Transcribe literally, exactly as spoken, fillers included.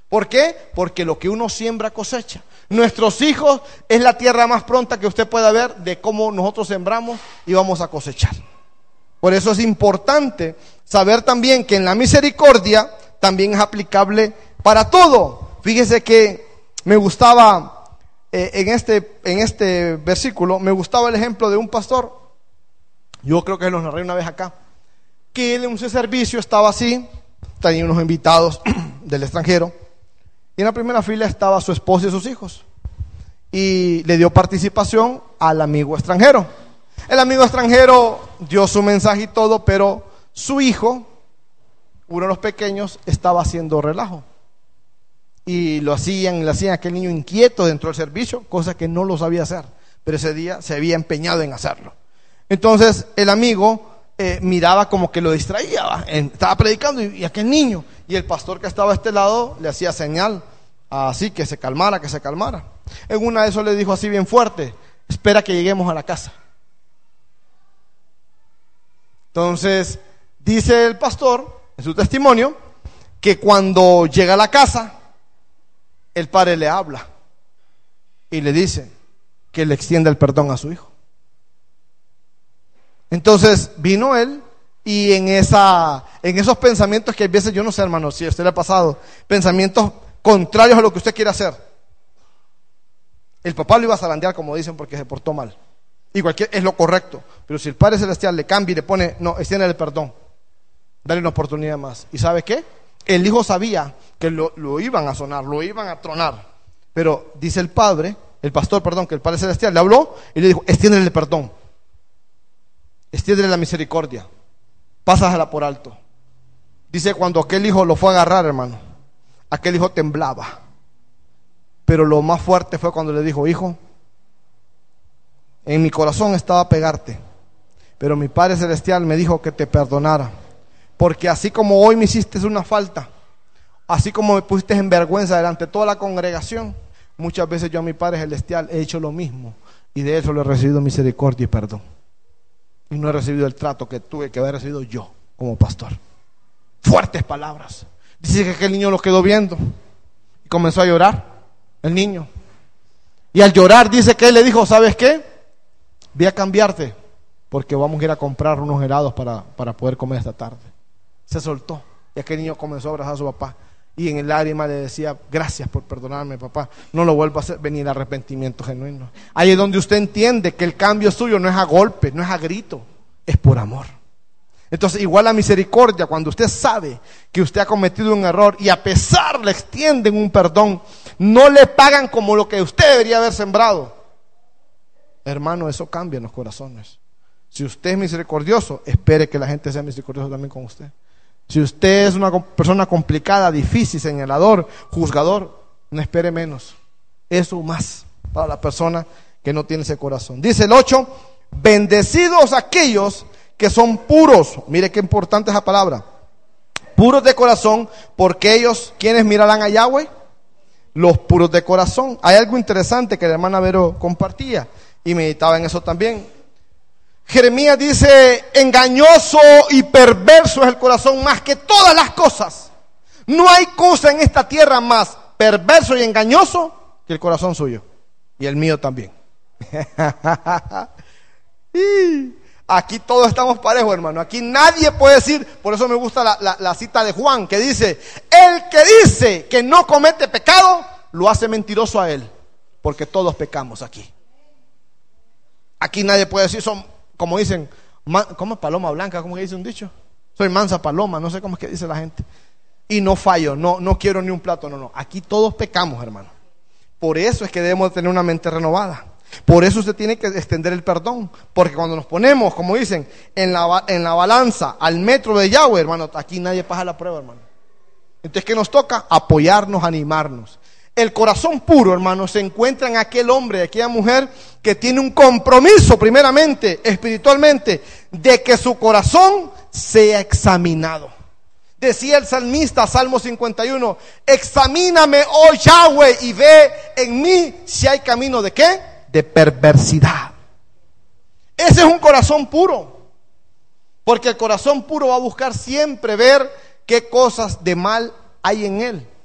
¿Por qué? Porque lo que uno siembra cosecha. Nuestros hijos es la tierra más pronta que usted pueda ver de cómo nosotros sembramos y vamos a cosechar. Por eso es importante saber también que en la misericordia también es aplicable para todo. Fíjese que me gustaba eh, en este en este versículo, me gustaba el ejemplo de un pastor. Yo creo que los narré una vez acá, que él en un servicio estaba así, tenía unos invitados del extranjero, y en la primera fila estaba su esposa y sus hijos, y le dio participación al amigo extranjero. El amigo extranjero dio su mensaje y todo, pero su hijo, uno de los pequeños, estaba haciendo relajo, y lo hacían, le hacían a aquel niño inquieto dentro del servicio, cosa que no lo sabía hacer, pero ese día se había empeñado en hacerlo. Entonces el amigo eh, miraba como que lo distraía, ¿va? Estaba predicando y, y aquel niño, y el pastor que estaba a este lado le hacía señal, así que se calmara, que se calmara. En una de esos le dijo así bien fuerte: espera que lleguemos a la casa. Entonces dice el pastor en su testimonio que cuando llega a la casa, el padre le habla y le dice que le extienda el perdón a su hijo. Entonces vino él, y en esa en esos pensamientos que a veces, yo no sé, hermano, si a usted le ha pasado, pensamientos contrarios a lo que usted quiere hacer, el papá lo iba a zarandear, como dicen, porque se portó mal, y cualquier, es lo correcto, pero si el Padre Celestial le cambia y le pone, no, extiende el perdón, dale una oportunidad más. ¿Y sabe qué? El hijo sabía que lo, lo iban a sonar, lo iban a tronar, pero dice el padre, el pastor, perdón, que el Padre Celestial le habló y le dijo: extiende el perdón, extiende la misericordia, pásasela por alto. Dice, cuando aquel hijo lo fue a agarrar, hermano, aquel hijo temblaba, pero lo más fuerte fue cuando le dijo: hijo, en mi corazón estaba pegarte, pero mi Padre Celestial me dijo que te perdonara, porque así como hoy me hiciste una falta, así como me pusiste en vergüenza delante de toda la congregación, muchas veces yo a mi Padre Celestial he hecho lo mismo, y de eso le he recibido misericordia y perdón, y no he recibido el trato que tuve que haber recibido yo como pastor. Fuertes palabras. Dice que aquel niño lo quedó viendo y comenzó a llorar, el niño, y al llorar dice que él le dijo: ¿sabes qué? Voy a cambiarte, porque vamos a ir a comprar unos helados para, para poder comer esta tarde. Se soltó, y aquel niño comenzó a abrazar a su papá, y en lágrimas le decía: gracias por perdonarme, papá, no lo vuelvo a hacer. Venir arrepentimiento genuino. Ahí es donde usted entiende que el cambio suyo no es a golpe, no es a grito, es por amor. Entonces, igual la misericordia, cuando usted sabe que usted ha cometido un error y a pesar le extienden un perdón, no le pagan como lo que usted debería haber sembrado, hermano, eso cambia en los corazones. Si usted es misericordioso, espere que la gente sea misericordiosa también con usted. Si usted es una persona complicada, difícil, señalador, juzgador, no espere menos. Eso más para la persona que no tiene ese corazón. Dice el ocho: bendecidos aquellos que son puros. Mire qué importante esa palabra. Puros de corazón, porque ellos, ¿quiénes mirarán a Yahweh? Los puros de corazón. Hay algo interesante que la hermana Vero compartía y meditaba en eso también. Jeremías dice: engañoso y perverso es el corazón más que todas las cosas. No hay cosa en esta tierra más perverso y engañoso que el corazón suyo, y el mío también. Y aquí todos estamos parejos, hermano. Aquí nadie puede decir, por eso me gusta la, la, la cita de Juan, que dice: el que dice que no comete pecado, lo hace mentiroso a él, porque todos pecamos aquí. Aquí nadie puede decir, son, como dicen, man, ¿cómo es paloma blanca? ¿Cómo que dice un dicho? Soy mansa paloma, no sé cómo es que dice la gente. Y no fallo, no, no quiero ni un plato, no, no. Aquí todos pecamos, hermano. Por eso es que debemos tener una mente renovada. Por eso usted tiene que extender el perdón, porque cuando nos ponemos, como dicen, en la, en la balanza al metro de Yahweh, hermano, aquí nadie pasa la prueba, hermano. Entonces, ¿qué nos toca? Apoyarnos, animarnos. El corazón puro, hermano, se encuentra en aquel hombre, aquella mujer que tiene un compromiso, primeramente, espiritualmente, de que su corazón sea examinado. Decía el salmista, Salmo cincuenta y uno: examíname, oh Yahweh, y ve en mí si hay camino de ¿qué? De perversidad. Ese es un corazón puro, porque el corazón puro va a buscar siempre ver qué cosas de mal hay en él.